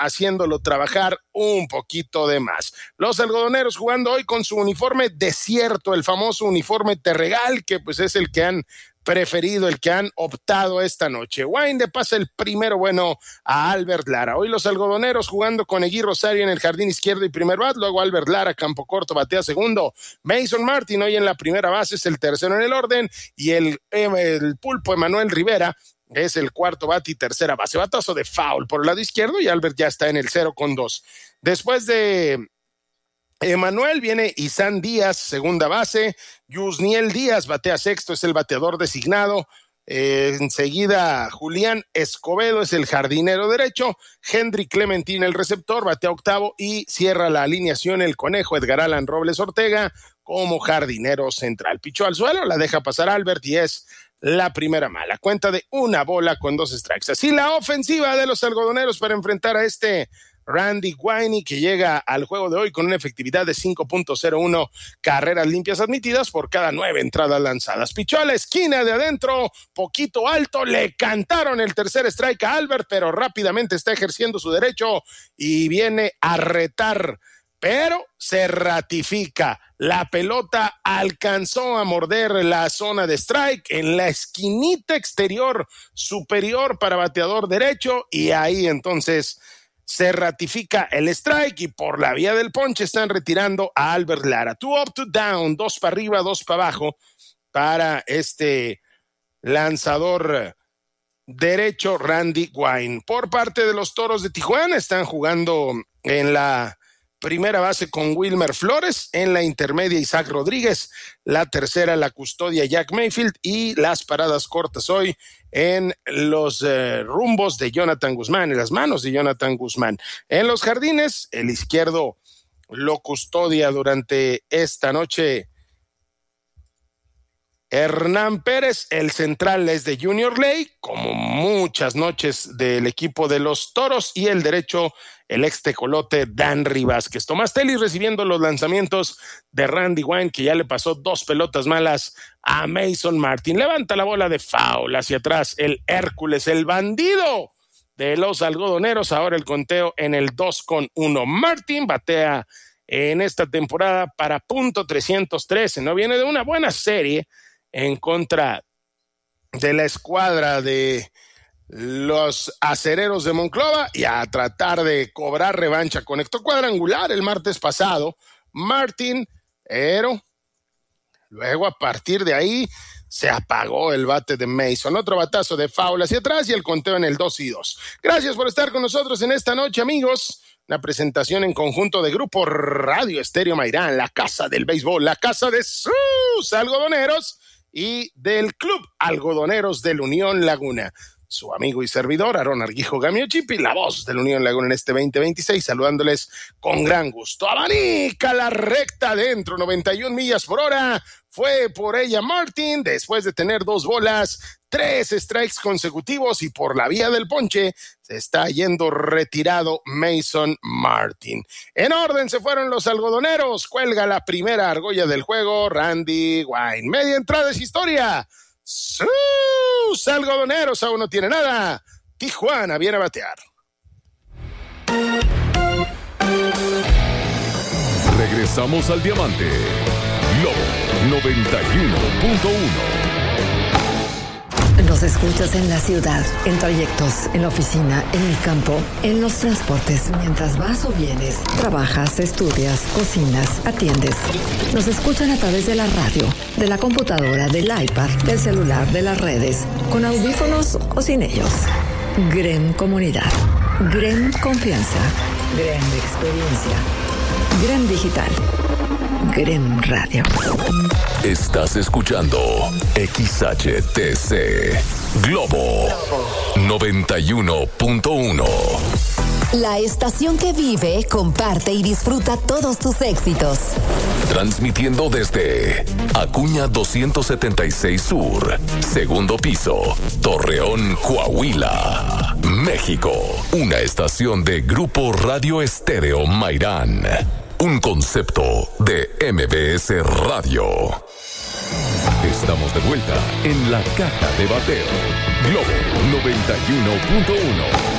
haciéndolo trabajar un poquito de más. Los algodoneros jugando hoy con su uniforme desierto, el famoso uniforme Terregal, que pues es el que han preferido, el que han optado esta noche. Wine le pasa el primero bueno a Albert Lara. Hoy los algodoneros jugando con Egui Rosario en el jardín izquierdo y primer bat, luego Albert Lara, campo corto, batea segundo. Mason Martin hoy en la primera base es el tercero en el orden y el pulpo Emanuel Rivera es el cuarto bate y tercera base. Batazo de foul por el lado izquierdo y Albert ya está en el 0-2. Después de Emanuel viene Isan Díaz, segunda base. Yusniel Díaz batea sexto, es el bateador designado. Enseguida Julián Escobedo es el jardinero derecho. Henry Clementín el receptor, batea octavo y cierra la alineación el conejo Edgar Alan Robles Ortega como jardinero central. Pichó al suelo, la deja pasar Albert y es la primera mala. Cuenta de 1 bola con 2 strikes. Así la ofensiva de los algodoneros para enfrentar a este Randy Guainey, que llega al juego de hoy con una efectividad de 5.01 carreras limpias admitidas por cada 9 entradas lanzadas. Pichó a la esquina de adentro, poquito alto, le cantaron el tercer strike a Albert, pero rápidamente está ejerciendo su derecho y viene a retar, pero se ratifica. La pelota alcanzó a morder la zona de strike en la esquinita exterior superior para bateador derecho y ahí entonces se ratifica el strike y por la vía del ponche están retirando a Albert Lara. 2 up, 2 down, 2 para arriba, 2 para abajo para este lanzador derecho Randy Guainey. Por parte de los Toros de Tijuana están jugando en la primera base con Wilmer Flores, en la intermedia Isaac Rodríguez, la tercera la custodia Jack Mayfield y las paradas cortas hoy en los rumbos de Jonathan Guzmán, en las manos de Jonathan Guzmán. En los jardines, el izquierdo lo custodia durante esta noche Hernán Pérez, el central es de Junior Ley, como muchas noches del equipo de los Toros, y el derecho, el ex tecolote Danry Vázquez. Tomás Telis recibiendo los lanzamientos de Randy Guainey, que ya le pasó 2 pelotas malas a Mason Martin. Levanta la bola de foul hacia atrás el Hércules, el bandido de los algodoneros. Ahora el conteo en el 2-1. Martin batea en esta temporada para .313. No viene de una buena serie en contra de la escuadra de los acereros de Monclova y a tratar de cobrar revancha. Conectó cuadrangular el martes pasado Martin, pero luego a partir de ahí se apagó el bate de Mason. Otro batazo de foul hacia atrás y el conteo en el 2-2. Gracias por estar con nosotros en esta noche, amigos. Una presentación en conjunto de Grupo Radio Estéreo Mairán, la casa del béisbol, la casa de sus algodoneros y del Club Algodoneros de la Unión Laguna. Su amigo y servidor, Aarón Arguijo Gamio Chipi, la voz de la Unión Laguna en este 2026, saludándoles con gran gusto. Abanica la recta adentro, 91 millas por hora. Fue por ella Martin, después de tener 2 bolas, 3 strikes consecutivos y por la vía del ponche se está yendo retirado Mason Martin. En orden se fueron los algodoneros, cuelga la primera argolla del juego Randy Guainey. Media entrada es historia. Sus algodoneros aún no tiene nada. Tijuana viene a batear. Regresamos al diamante. Lobo 91.1. Nos escuchas en la ciudad, en trayectos, en la oficina, en el campo, en los transportes, mientras vas o vienes, trabajas, estudias, cocinas, atiendes. Nos escuchan a través de la radio, de la computadora, del iPad, del celular, de las redes, con audífonos o sin ellos. GREM Comunidad, GREM Confianza, GREM Experiencia, GREM Digital, GREM Radio. Estás escuchando XHTC Globo 91.1. La estación que vive, comparte y disfruta todos tus éxitos. Transmitiendo desde Acuña 276 Sur, segundo piso, Torreón, Coahuila, México. Una estación de Grupo Radio Estéreo Mairán. Un concepto de MBS Radio. Estamos de vuelta en la caja de bateo. Globo 91.1.